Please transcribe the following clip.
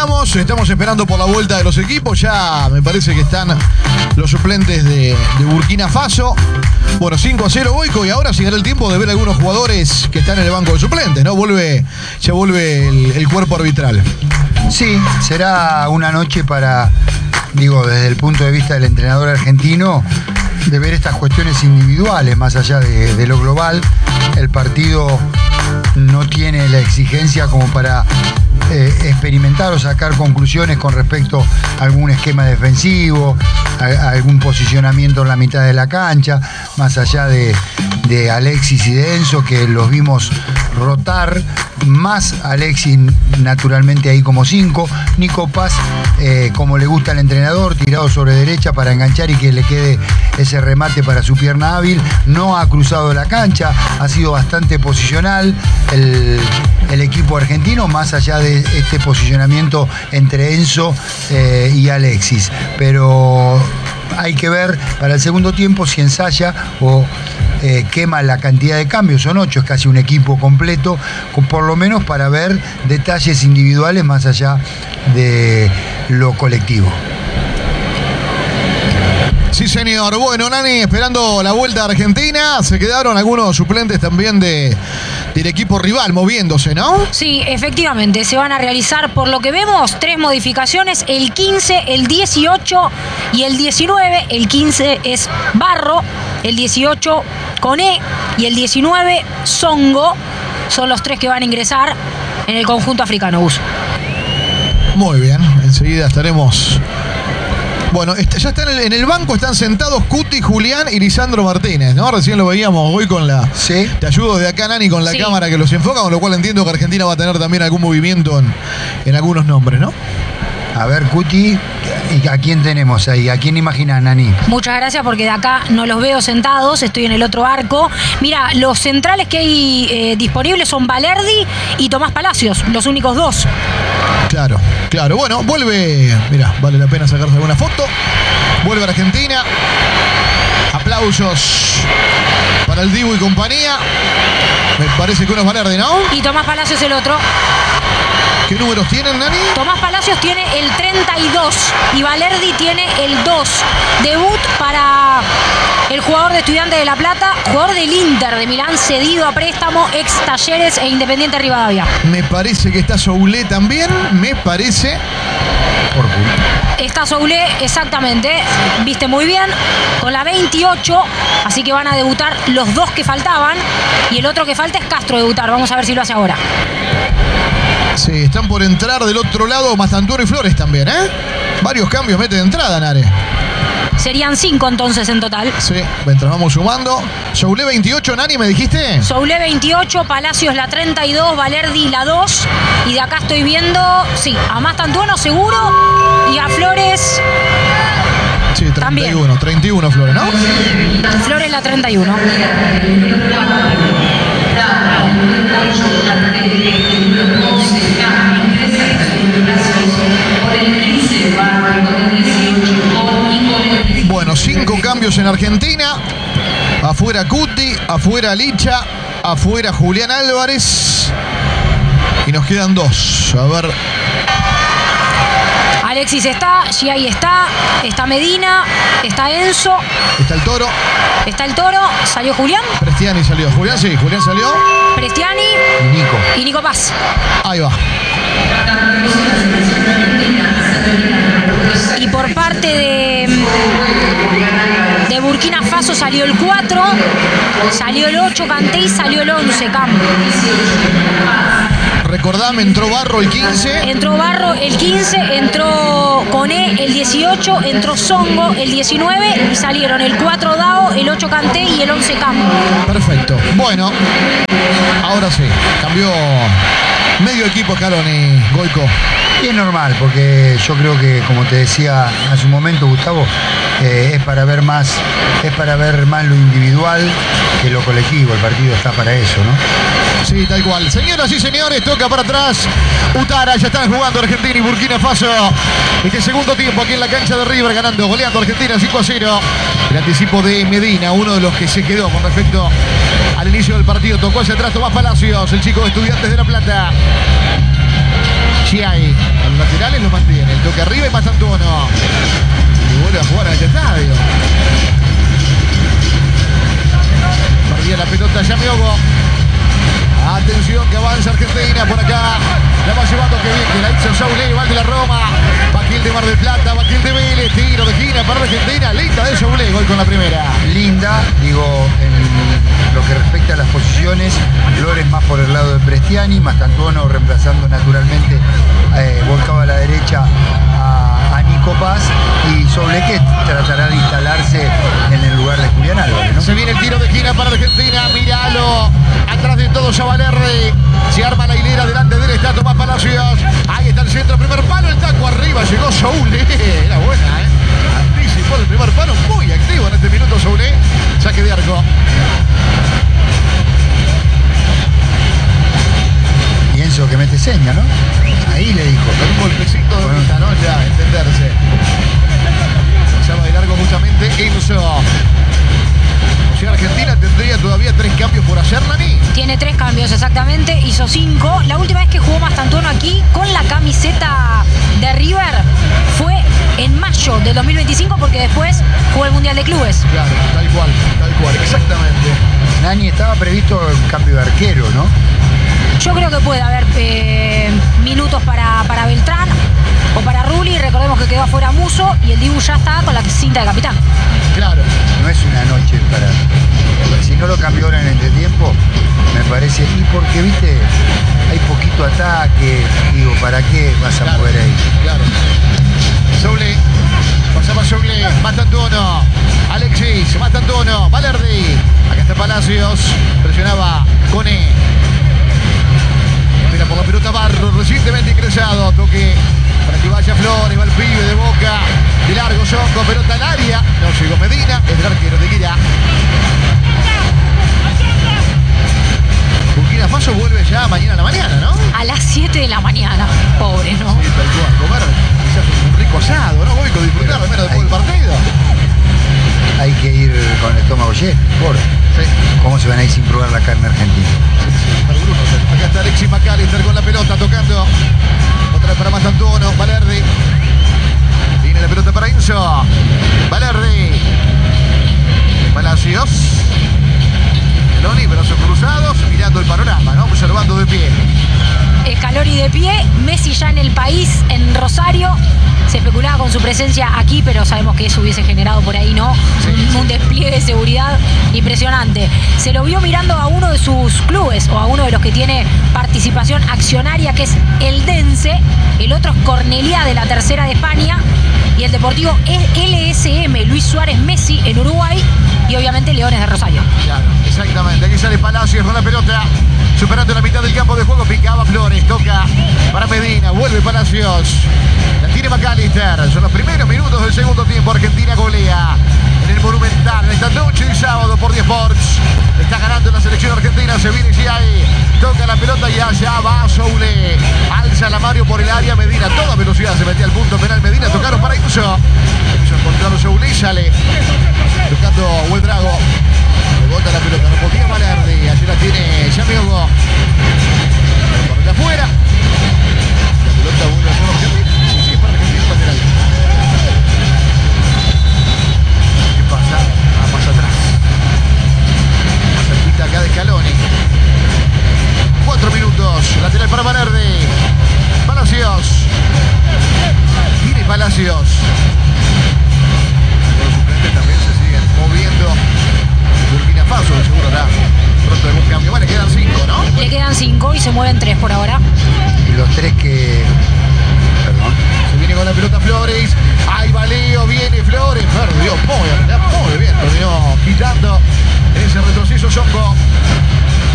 retornamos. Estamos esperando por la vuelta de los equipos. Ya me parece que están los suplentes de Burkina Faso. Bueno, 5-0 Goico, y ahora llegará el tiempo de ver algunos jugadores que están en el banco de suplentes, ¿no? Ya vuelve el cuerpo arbitral. Sí, será una noche para, desde el punto de vista del entrenador argentino, de ver estas cuestiones individuales más allá de lo global. El partido no tiene la exigencia como para experimentar o sacar conclusiones con respecto a algún esquema defensivo, a algún posicionamiento en la mitad de la cancha, más allá de Alexis y de Enzo, que los vimos rotar, más Alexis naturalmente ahí como 5, Nico Paz, como le gusta al entrenador, tirado sobre derecha para enganchar y que le quede ese remate para su pierna hábil. No ha cruzado la cancha, ha sido bastante posicional el equipo argentino, más allá de este posicionamiento entre Enzo y Alexis. Pero hay que ver para el segundo tiempo si ensaya o quema la cantidad de cambios. Son 8, es casi un equipo completo, por lo menos para ver detalles individuales más allá de lo colectivo. Sí, señor. Bueno, Nani, esperando la vuelta a Argentina. Se quedaron algunos suplentes también del equipo rival moviéndose, ¿no? Sí, efectivamente. Se van a realizar, por lo que vemos, 3 modificaciones. El 15, el 18 y el 19. El 15 es Barro, el 18 Coné y el 19 Songo. Son los 3 que van a ingresar en el conjunto africano, Gus. Muy bien. Enseguida estaremos... Bueno, ya están en el banco, están sentados Cuti, Julián y Lisandro Martínez, ¿no? Recién lo veíamos hoy con la... Sí. Te ayudo desde acá, Nani, con la cámara que los enfoca, con lo cual entiendo que Argentina va a tener también algún movimiento en algunos nombres, ¿no? A ver, Cuti, ¿a quién tenemos ahí? ¿A quién imaginas, Nani? Muchas gracias, porque de acá no los veo sentados, estoy en el otro arco. Mira, los centrales que hay disponibles son Valerdi y Tomás Palacios, los únicos 2. Claro. Bueno, vuelve... Mirá, vale la pena sacarse alguna foto. Vuelve a Argentina. Aplausos para el Dibu y compañía. Me parece que uno es Valerdi, ¿no? Y Tomás Palacios el otro. ¿Qué números tienen, Nani? Tomás Palacios tiene el 32 y Valerdi tiene el 2. Debut para el jugador de Estudiantes de La Plata, jugador del Inter de Milán, cedido a préstamo, ex Talleres e Independiente Rivadavia. Me parece que está Soulé también, me parece. Está Soulé, exactamente, viste muy bien, con la 28, así que van a debutar los 2 que faltaban, y el otro que falta es Castro debutar, vamos a ver si lo hace ahora. Sí, están por entrar del otro lado Mastantuono y Flores también, ¿eh? Varios cambios mete de entrada, Nare. Serían 5 entonces en total. Sí, mientras vamos sumando. Soulé 28, Nani, ¿me dijiste? Soulé 28, Palacios la 32, Valerdi la 2. Y de acá estoy viendo, sí, a Mastantuono seguro y a Flores... Sí, 31, también. 31 Flores, ¿no? Flores la 31. Bueno, 5 cambios en Argentina. Afuera Cuti, afuera Licha, afuera Julián Álvarez. Y nos quedan 2. A ver. Alexis está, Giai está Medina, está Enzo. Está el Toro. Está el Toro, salió Julián. Prestiani salió. Julián sí, Julián salió. Prestiani y Nico Paz. Ahí va. Y por parte de Burkina Faso salió el 4, salió el 8 Kanté y salió el 11 Campo. Recordame, entró Barro el 15. Entró Barro el 15, entró Coné el 18, entró Songo el 19 y salieron el 4 Dao, el 8 Kanté y el 11 Campo. Perfecto. Bueno, ahora sí, cambió medio equipo Scaloni, Goico. Y es normal, porque yo creo que, como te decía hace un momento, Gustavo, es para ver más lo individual que lo colectivo. El partido está para eso, ¿no? Sí, tal cual. Señoras y señores, toca para atrás. Utara, ya están jugando Argentina y Burkina Faso. Este segundo tiempo aquí en la cancha de River, goleando Argentina 5-0. El anticipo de Medina, uno de los que se quedó con respecto al inicio del partido. Tocó hacia atrás Tomás Palacios, el chico de Estudiantes de La Plata. Giai, a los laterales, toca arriba y Mastantuono. Y vuelve a jugar en el estadio. Perdía la pelota Yamiogo. Atención que avanza Argentina por acá. La va llevando que bien, que la hizo Soule, Val de la Roma. Baquil de Mar del Plata, Baquil de Vélez. Tiro de esquina para Argentina. Linda de Soule, gol con la primera. Linda, digo, en lo que respecta a las posiciones, Flores más por el lado de Prestiani, Mastantuono reemplazando naturalmente, volcado a la derecha a Nico Paz, y Soule que tratará de instalarse en el lugar de Julián Álvarez, ¿no? Se viene el tiro de esquina para Argentina. Míralo. Atrás de todo Valerde. Se arma la hilera delante del está Tomás Palacios. Ahí está el centro, primer palo, el taco arriba. Llegó Soule. Era buena, anticipó el primer palo. Muy activo en este minuto Soule. Saque de arco. Pienso que mete seña, ¿no? Ahí le dijo. Con un golpecito de vista, ¿no? Ya, entenderse. Pasaba de largo justamente Enzo. O sea, Argentina tendría todavía 3 cambios por hacer, Nani. Tiene 3 cambios, exactamente. Hizo 5. La última vez que jugó Mastantuono aquí con la camiseta de River fue en mayo del 2025, porque después jugó el Mundial de Clubes. Claro, tal cual, exactamente. Nani, estaba previsto el cambio de arquero, ¿no? Yo creo que puede haber minutos para Beltrán o para Rulli. Recordemos que quedó afuera Muso y el Dibu ya está con la cinta de capitán. Claro. No es una noche para... Si no lo cambió ahora en el entretiempo, me parece... Y porque, viste, hay poquito ataque. Digo, ¿para qué vas a mover ahí? Claro. Soule. Pasaba Soule. Mastantuono. Alexis. Mastantuono. Valerde. Acá está Palacios. Presionaba Cone. Mira por la pelota Barro, recientemente ingresado. Toque para que vaya Flores, va el pibe de Boca. De largo Sonco, pelota al área. No llegó Medina, es el arquero de Guirá. Burkina Faso vuelve ya mañana a la mañana, ¿no? A las 7 de la mañana. Pobre, ¿no? Sí, tal cual. Comer quizás un rico asado, ¿no? Voy a disfrutar al menos después del partido. Hay que ir con el estómago lleno. Sí. ¿Cómo se van a ir sin probar la carne argentina? Acá está Alexis McAllister con la pelota tocando. Otra vez para Mastantuono. Valerde. Viene la pelota para Enzo. Valerde. Palacios. Loni, brazos cruzados, mirando el panorama, ¿no? Observando de pie. Scaloni de pie, Messi ya en el país, en Rosario. Se especulaba con su presencia aquí, pero sabemos que eso hubiese generado por ahí, ¿no? Un despliegue de seguridad impresionante. Se lo vio mirando a uno de sus clubes, o a uno de los que tiene participación accionaria, que es el Dense. El otro es Cornelia, de la Tercera de España. Y el Deportivo es LSM, Luis Suárez Messi, en Uruguay. Y obviamente Leones de Rosario. Claro, exactamente. Aquí sale Palacios con la pelota. Superando la mitad del campo de juego, picaba Flores, toca para Medina, vuelve Palacios. La tiene McAllister. Son los primeros minutos del segundo tiempo. Argentina golea en el Monumental en esta noche de sábado por 10 Sports. Está ganando la selección argentina. Se viene Giai. Toca la pelota y allá va Soule. Alza la Mario por el área. Medina a toda velocidad se metía al punto penal. Medina tocaron para Enzo. Enzo encontrando Soule y sale. Tocando Hueldrago. Rebota la pelota. No podía Valerde. Allí la tiene Yamiogo. Por de afuera. La pelota vuelve a ser Argentina. Sí, para Argentina lateral. ¿Qué pasa? Más atrás. Más cerquita acá de Scaloni. 4 minutos. Lateral para Valerde. Palacios. Tiene Palacios. Los suplentes también se siguen moviendo. Burkina Faso, de seguro hará pronto algún cambio. Bueno, quedan 5, ¿no? Le quedan 5 y se mueven 3 por ahora. Y los 3 que... Perdón. Se viene con la pelota Flores. Ahí va Leo, viene